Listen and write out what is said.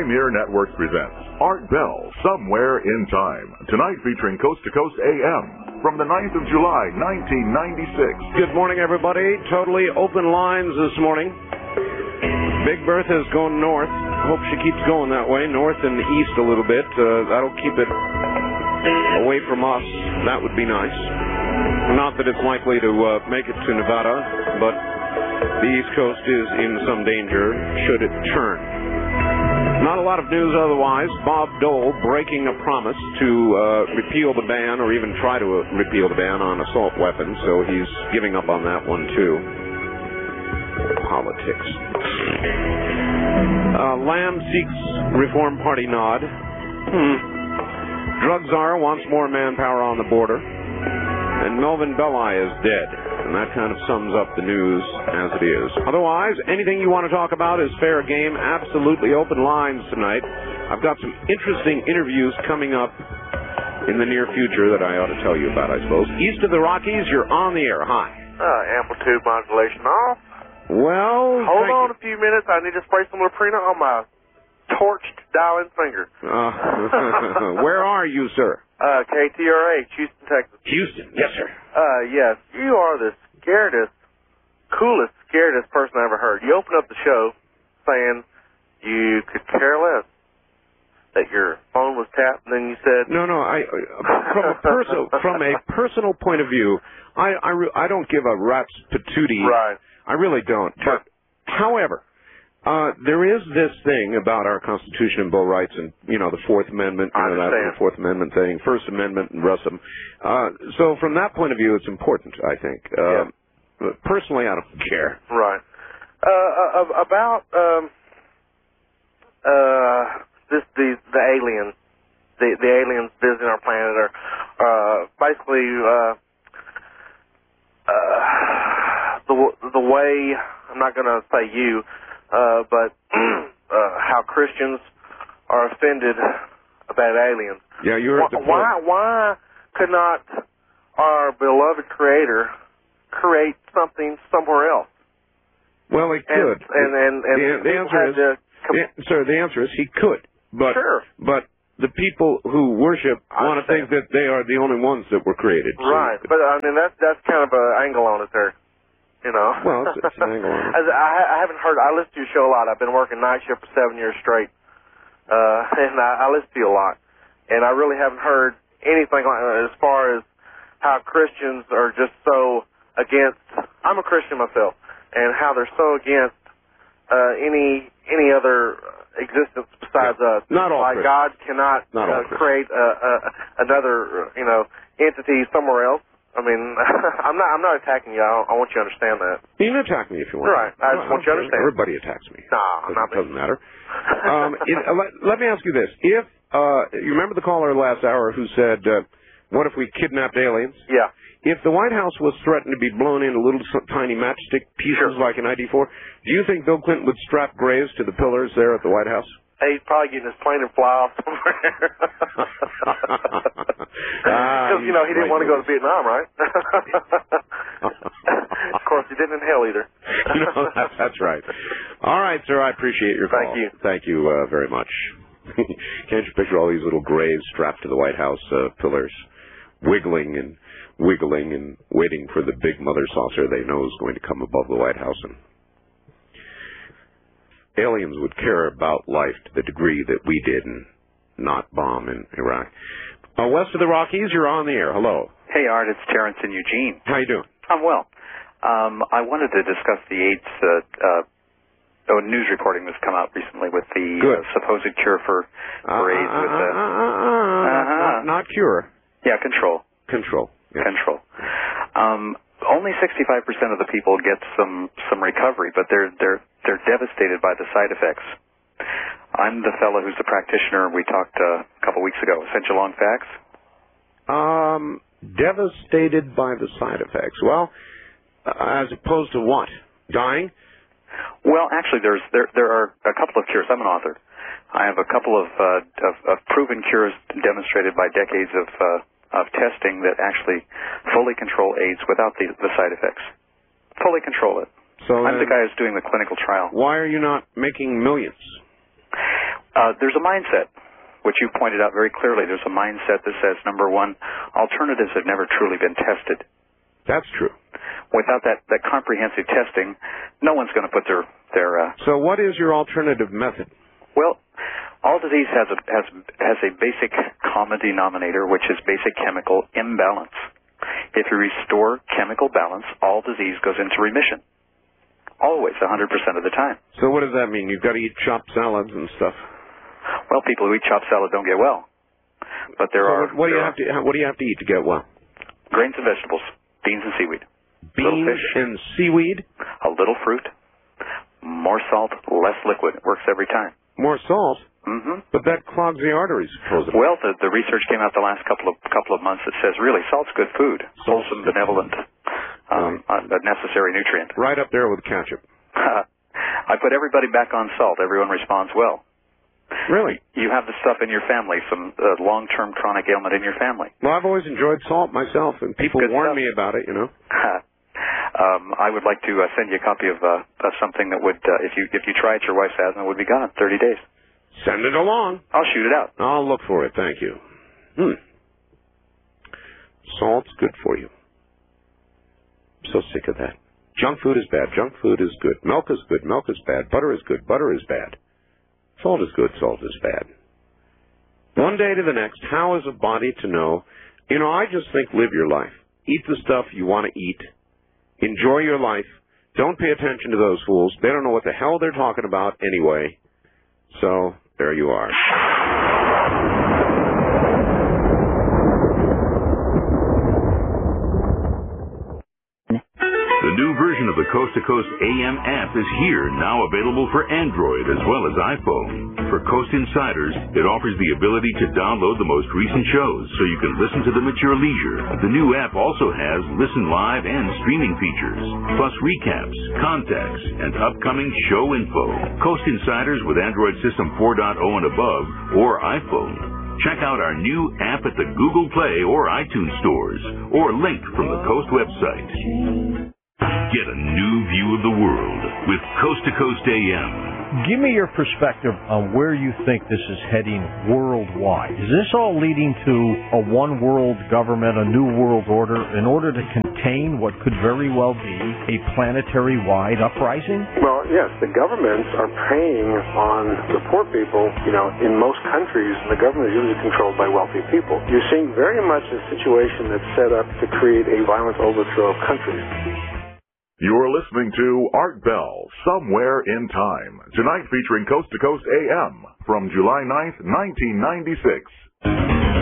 Premier Networks presents Art Bell, Somewhere in Time. Tonight featuring Coast to Coast AM from the 9th of July, 1996. Good morning, everybody. Totally open lines this morning. Big Bertha's going north. Hope she keeps going that way, north and east a little bit. That'll keep it away from us. That would be nice. Not that it's likely to make it to Nevada, but the East Coast is in some danger should it turn. Not a lot of news otherwise. Bob Dole breaking a promise to repeal the ban, or even try to repeal the ban on assault weapons, so he's giving up on that one too. Politics. Lamb seeks Reform Party nod. Drug czar wants more manpower on the border. And Melvin Belli is dead. And that kind of sums up the news as it is. Otherwise, anything you want to talk about is fair game. Absolutely open lines tonight. I've got some interesting interviews coming up in the near future that I ought to tell you about, I suppose. East of the Rockies, you're on the air. Hi. Amplitude modulation off. Well, hold on a few minutes. I need to spray some Loprina on my torched dialing finger. Where are you, sir? KTRH, Houston, Texas. Houston, yes, sir. Yes, you are the coolest, scaredest person I ever heard. You opened up the show saying you could care less that your phone was tapped, and then you said... No, from a personal point of view, I don't give a rat's patootie. Right. I really don't. But, however... there is this thing about our Constitution and Bill of Rights and, the Fourth Amendment, the Fourth Amendment thing, First Amendment and the rest of them. So from that point of view, it's important, I think. Personally, I don't care. Right. About the aliens, the aliens visiting our planet are basically the way, I'm not going to say you, but how Christians are offended about aliens. Yeah, you heard the point. Why could not our beloved Creator create something somewhere else? Well, he could. The answer is he could. But, sure. But the people who worship want to think that they are the only ones that were created. Right. So. But I mean that's kind of an angle on it there. Well, it's an angle on it. I haven't heard. I listen to your show a lot. I've been working night shift for 7 years straight, and I listen to you a lot. And I really haven't heard anything as far as how Christians are just so against. I'm a Christian myself, and how they're so against any other existence besides us. Not all. Like God cannot create another entity somewhere else. I mean, I'm not attacking you. I want you to understand that. You can attack me if you want. Right. I just want you to understand. Everybody attacks me. No, not me. Doesn't matter. Let me ask you this. If you remember the caller last hour who said, what if we kidnapped aliens? Yeah. If the White House was threatened to be blown into little tiny matchstick pieces like in ID4, do you think Bill Clinton would strap graves to the pillars there at the White House? He's probably getting his plane and fly off somewhere. Because, he didn't want to go to Vietnam, right? Of course, he didn't in hell either. No, that's right. All right, sir, I appreciate your call. Thank you. Thank you very much. Can't you picture all these little graves strapped to the White House pillars, wiggling and wiggling and waiting for the big mother saucer they know is going to come above the White House? And aliens would care about life to the degree that we did and not bomb in Iraq. West of the Rockies, you're on the air. Hello. Hey, Art, it's Terrence in Eugene. How you doing? I'm well. I wanted to discuss the AIDS news reporting that's come out recently with the supposed cure for AIDS. Not cure. Yeah, control. Control. Yeah. Control. Only 65% of the people get some recovery, but they're devastated by the side effects. I'm the fellow who's the practitioner we talked a couple weeks ago. Sent you along facts? Devastated by the side effects. Well, as opposed to what? Dying? Well, actually, there are a couple of cures. I'm an author. I have a couple of proven cures demonstrated by decades of testing that actually fully control AIDS without the side effects. Fully control it. So I'm the guy who's doing the clinical trial. Why are you not making millions? There's a mindset, which you pointed out very clearly. There's a mindset that says, number one, alternatives have never truly been tested. That's true. Without that comprehensive testing, no one's going to put their So what is your alternative method? Well, all disease has a basic common denominator, which is basic chemical imbalance. If you restore chemical balance, all disease goes into remission. Always, 100% of the time. So what does that mean? You've got to eat chopped salads and stuff. Well, people who eat chopped salad don't get well. But What do you have to eat to get well? Grains and vegetables, beans and seaweed. Beans and seaweed? A little fruit, more salt, less liquid. It works every time. More salt? Mm-hmm. But that clogs the arteries, supposedly. Well, the research came out the last couple of months that says really salt's good food, wholesome, benevolent, a necessary nutrient. Right up there with ketchup. I put everybody back on salt. Everyone responds well. Really? You have the stuff in your family, some long-term chronic ailment in your family. Well, I've always enjoyed salt myself, and people warn me about it, you know. I would like to send you a copy of something that would, if you try it, your wife's asthma would be gone in 30 days. Send it along. I'll shoot it out. I'll look for it. Thank you. Salt's good for you. I'm so sick of that. Junk food is bad. Junk food is good. Milk is good. Milk is bad. Butter is good. Butter is bad. Salt is good. Salt is bad. One day to the next, how is a body to know? You know, I just think live your life. Eat the stuff you want to eat. Enjoy your life. Don't pay attention to those fools. They don't know what the hell they're talking about anyway. So, there you are. The new version of the Coast to Coast AM app is here, now available for Android as well as iPhone. For Coast Insiders, it offers the ability to download the most recent shows so you can listen to them at your leisure. The new app also has listen live and streaming features, plus recaps, contacts, and upcoming show info. Coast Insiders with Android System 4.0 and above, or iPhone. Check out our new app at the Google Play or iTunes stores, or link from the Coast website. Get a new view of the world with Coast to Coast AM. Give me your perspective on where you think this is heading worldwide. Is this all leading to a one world government, a new world order, in order to contain what could very well be a planetary-wide uprising? Well, yes, the governments are preying on the poor people. You know, in most countries, the government is usually controlled by wealthy people. You're seeing very much a situation that's set up to create a violent overthrow of countries. You're listening to Art Bell, Somewhere in Time, tonight featuring Coast to Coast AM from July 9th, 1996.